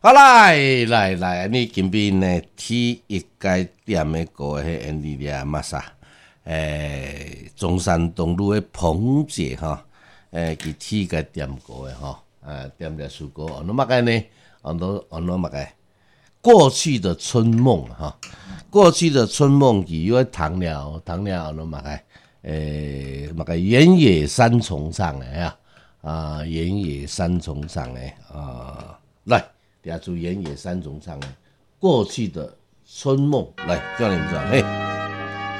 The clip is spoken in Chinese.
好来，你今边呢第一间店的歌迄演丽丽玛莎，中山东路的彭姐哈，佢第一间店歌的哈，店了首歌，我嘛个呢，我嘛个过去的春梦哈，过去的春梦，因为唐了，我嘛个，嘛个原野三重唱的呀，原野三重唱的来。听出原野三重唱的过去的春梦，来叫你们说，嘿。